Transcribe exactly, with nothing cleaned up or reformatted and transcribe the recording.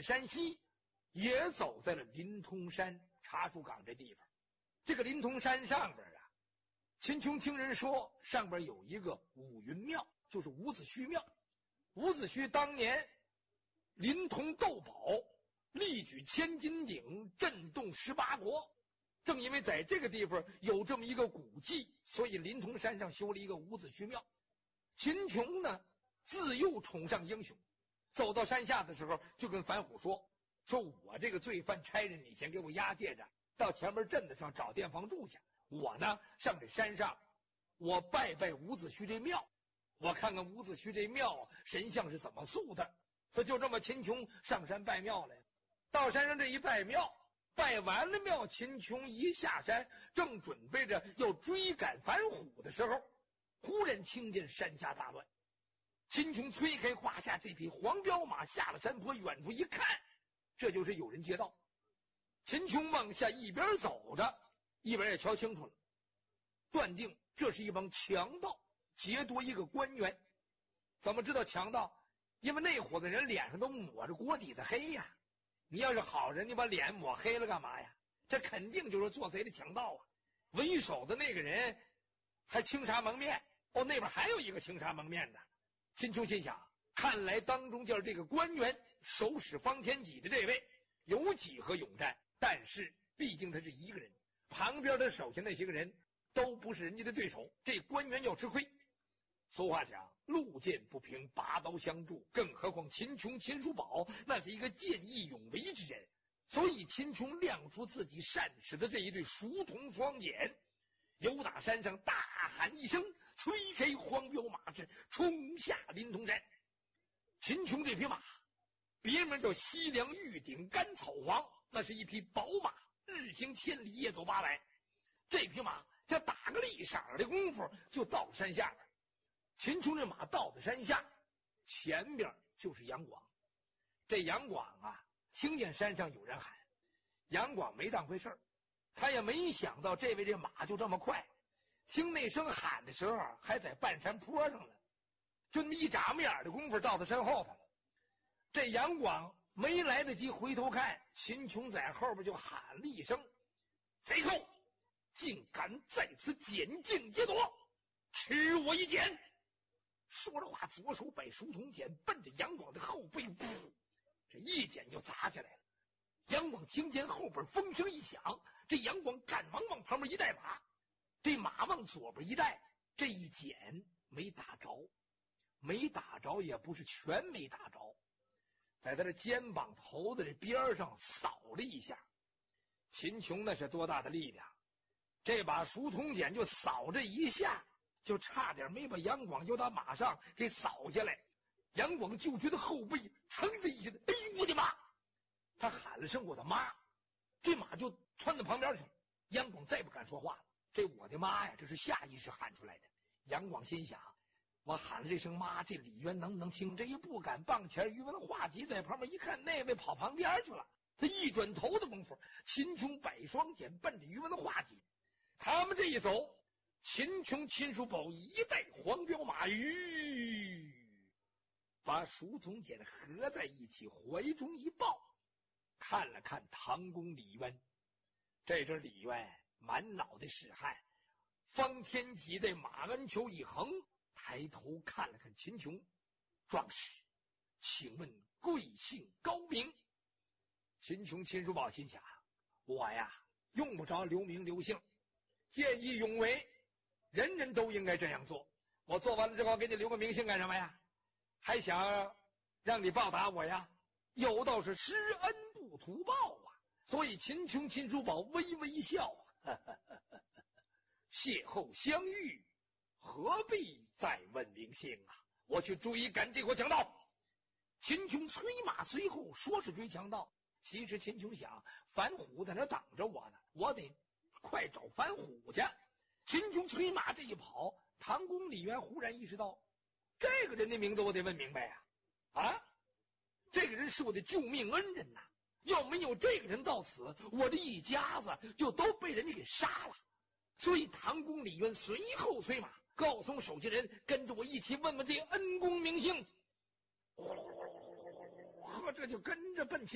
山西，也走在了临潼山茶树岗这地方。这个临潼山上边啊，秦琼听人说上边有一个五云庙，就是伍子胥庙。伍子胥当年临潼斗宝，力举千斤顶，震动十八国。正因为在这个地方有这么一个古迹，所以临潼山上修了一个伍子胥庙。秦琼呢，自幼崇尚英雄，走到山下的时候就跟樊虎说说我这个罪犯差人你先给我押解着，到前门镇子上找店房住下，我呢上这山上我拜拜伍子胥这庙，我看看伍子胥这庙神像是怎么塑的。所以就这么秦琼上山拜庙来了。到山上这一拜庙，拜完了庙，秦琼一下山，正准备着要追赶樊虎的时候，忽然听见山下大乱。秦琼推开胯下这匹黄骠马，下了山坡，远处一看，这就是有人劫道。秦琼往下一边走着，一边也瞧清楚了，断定这是一帮强盗劫夺一个官员。怎么知道强盗？因为那伙子人脸上都抹着锅底子黑呀。你要是好人，你把脸抹黑了干嘛呀？这肯定就是做贼的强盗啊！为首的那个人还青纱蒙面，哦，那边还有一个青纱蒙面的。秦琼心想，看来当中间这个官员手使方天戟的这位有几何勇战，但是毕竟他是一个人，旁边的手下那些个人都不是人家的对手，这官员要吃亏。俗话讲，路见不平拔刀相助，更何况秦琼秦叔宝那是一个见义勇为之人，所以秦琼亮出自己善使的这一对熟铜双锏，由打山上大喊一声，催开黄骠马是冲下临潼山。秦琼这匹马别名叫西凉玉顶甘草黄，那是一匹宝马，日行千里，夜走八百。这匹马这打个立晌的功夫就到山下了。秦琼这马到了山下，前边就是杨广。这杨广啊，听见山上有人喊，杨广没当回事儿，他也没想到这位这马就这么快，听那声喊的时候还在半山坡上了，就那么一眨眼的功夫到他身后头了。这杨广没来得及回头看，秦琼在后边就喊了一声：贼寇竟敢在此捡剑劫夺，吃我一剑！说着话，左手摆熟铜锏，奔着杨广的后背，噗，这一锏就砸下来了。杨广听见后边风声一响，这杨广赶忙往旁边一带马，这马往左边一带，这一锏没打着，没打着也不是全没打着，在他的肩膀头的这边上扫了一下。秦琼那是多大的力量，这把熟铜锏就扫这一下，就差点没把杨广就打马上给扫下来。杨广就觉得后背噌的一下子，哎呦我的妈！他喊了声我的妈，这马就窜到旁边去了。杨广再不敢说话了，这我的妈呀，这是下意识喊出来的。杨广心想，我喊了这声妈，这李渊能不能听？这也不敢傍前，宇文化及在旁边一看，那位跑旁边去了。他一转头的功夫，秦琼摆双锏奔着宇文化及。他们这一走，秦琼秦叔宝一带黄骠马，吁，把熟铜锏合在一起，怀中一抱，看了看唐公李渊。这阵李渊满脑袋是汗，方天戟在马鞍裘一横，抬头看了看秦琼，壮士，请问贵姓高明？秦琼秦叔宝心想，我呀用不着留名留姓，见义勇为，人人都应该这样做。我做完了之后给你留个名姓干什么呀？还想让你报答我呀？有道是施恩不图报啊！所以秦琼秦叔宝微微笑，呵呵呵呵，邂逅相遇，何必再问名姓啊？我去追赶这伙强盗。秦琼催马随后，说是追强盗，其实秦琼想，樊虎在那等着我呢，我得快找樊虎去。秦琼催马这一跑，唐公李渊忽然意识到，这个人的名字我得问明白呀！啊，这个人是我的救命恩人呐！要没有这个人到此，我这一家子就都被人家给杀了。所以唐公李渊随后催马，告诉手下人跟着我一起问问这恩公名姓。呵，这就跟着奔秦